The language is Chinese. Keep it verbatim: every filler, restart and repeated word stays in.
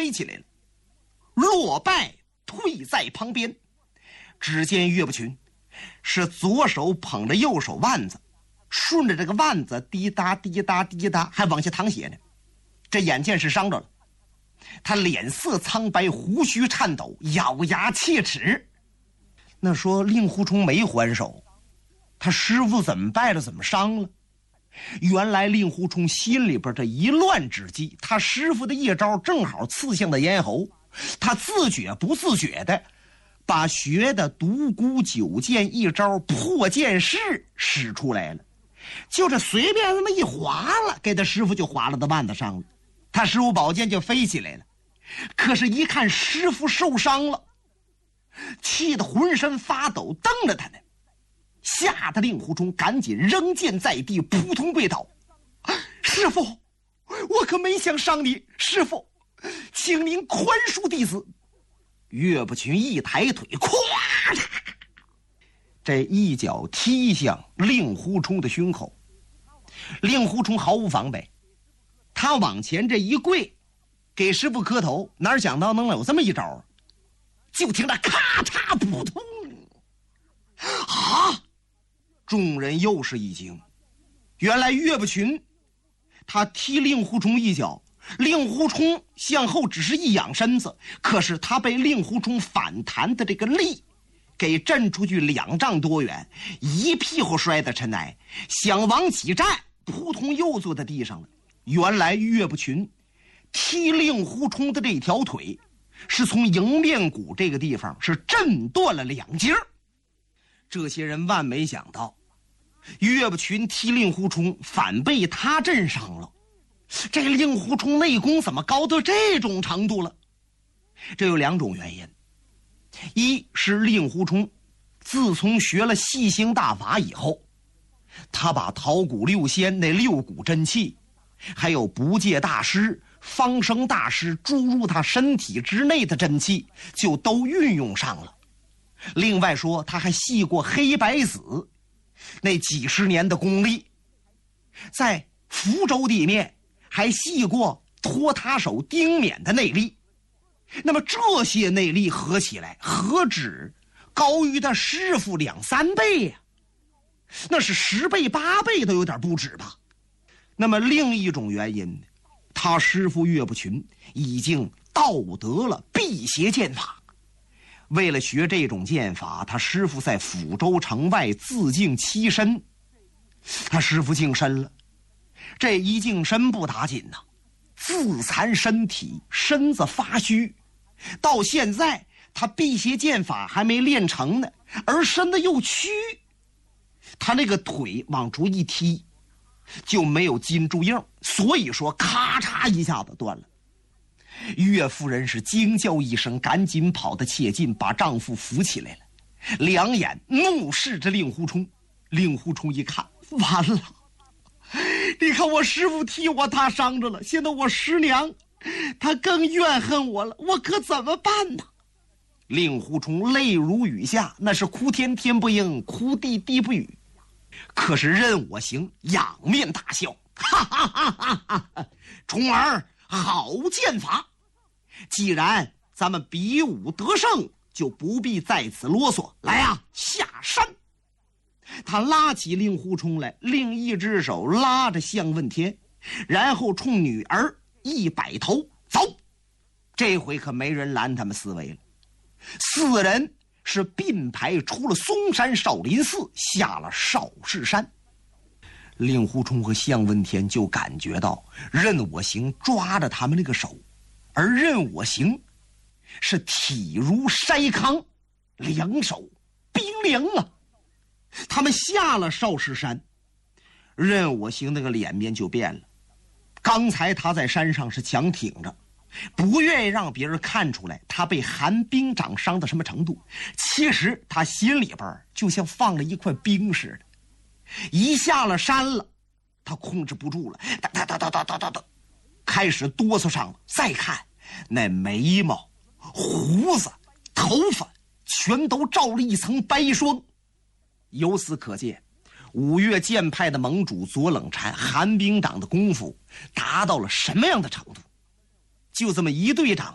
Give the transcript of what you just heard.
飞起来了，落败退在旁边。只见岳不群是左手捧着右手腕子，顺着这个腕子滴答滴答滴答还往下淌血呢。这眼见是伤着了，他脸色苍白，胡须颤抖，咬牙切齿。那说令狐冲没还手，他师傅怎么败了，怎么伤了？原来令狐冲心里边这一乱之际，他师傅的一招正好刺向了咽喉，他自觉不自觉的把学的独孤九剑一招破剑式使出来了，就这随便那么一划了，给他师傅就划了到腕子上了，他师傅宝剑就飞起来了。可是一看师傅受伤了，气得浑身发抖，瞪着他呢，吓得令狐冲赶紧扔剑在地，扑通跪倒。师傅，我可没想伤你，师傅，请您宽恕弟子。岳不群一抬腿，咵嚓，这一脚踢向令狐冲的胸口。令狐冲毫无防备，他往前这一跪，给师傅磕头，哪想到能有这么一招？就听着咔嚓扑通，啊！众人又是一惊，原来岳不群他踢令狐冲一脚，令狐冲向后只是一仰身子，可是他被令狐冲反弹的这个力给震出去两丈多远，一屁股摔在尘埃，想往起站，扑通又坐在地上了。原来岳不群踢令狐冲的这条腿是从迎面骨这个地方是震断了两截。这些人万没想到，岳不群踢令狐冲反被他震伤了。这令狐冲内功怎么高到这种程度了？这有两种原因，一是令狐冲自从学了细星大法以后，他把桃谷六仙那六股真气，还有不戒大师、方生大师注入他身体之内的真气就都运用上了。另外说，他还系过黑白子那几十年的功力，在福州地面还系过托他手丁勉的内力。那么这些内力合起来，何止高于他师傅两三倍呀、啊？那是十倍八倍都有点不止吧。那么另一种原因，他师傅岳不群已经盗得了辟邪剑法。为了学这种剑法，他师傅在抚州城外自净七身。他师傅净身了，这一净身不打紧呐、啊，自残身体，身子发虚。到现在他辟邪剑法还没练成呢，而身子又虚，他那个腿往出一踢就没有金柱印，所以说咔嚓一下子断了。岳夫人是惊叫一声，赶紧跑得切近，把丈夫扶起来了，两眼怒视着令狐冲。令狐冲一看，完了，你看我师傅替我他伤着了，现在我师娘她更怨恨我了，我可怎么办呢？令狐冲泪如雨下，那是哭天天不应，哭地地不语。可是任我行仰面大笑，哈哈哈哈哈哈！冲儿好剑法，既然咱们比武得胜，就不必在此啰嗦，来啊，下山！他拉起令狐冲来，另一只手拉着向问天，然后冲女儿一摆头，走！这回可没人拦他们四位了。四人是并排出了嵩山少林寺，下了少室山。令狐冲和向问天就感觉到任我行抓着他们那个手，而任我行是体如筛糠，两手冰凉啊。他们下了少室山，任我行那个脸面就变了。刚才他在山上是强挺着，不愿意让别人看出来他被寒冰掌伤到什么程度，其实他心里边就像放了一块冰似的。一下了山了，他控制不住了，哒哒哒哒哒哒哒哒，开始哆嗦上了。再看那眉毛、胡子、头发全都罩了一层白霜。由此可见，五岳剑派的盟主左冷禅、寒冰掌的功夫达到了什么样的程度。就这么一队长